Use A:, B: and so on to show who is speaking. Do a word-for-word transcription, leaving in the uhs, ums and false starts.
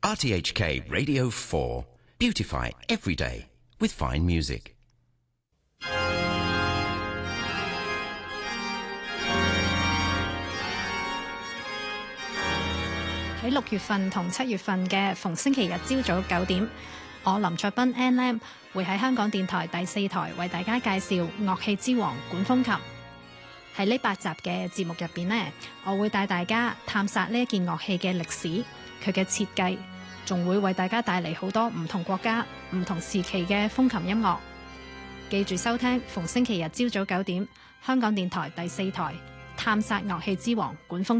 A: R T H K Radio four. Beautify every day with fine music.
B: 喺六月份同七月份嘅逢星期日朝早九點，我林卓斌 Ann Lam 會喺香港電台第四台為大家介紹樂器之王管風琴。喺呢八集嘅節目入邊呢，我會帶大家探索呢一件樂器嘅歷史、佢嘅設計，仲會為大家帶嚟好多唔同國家、唔同時期嘅風琴音樂。記住收聽逢星期日朝早九點，香港電台第四台探索樂器之王管風琴。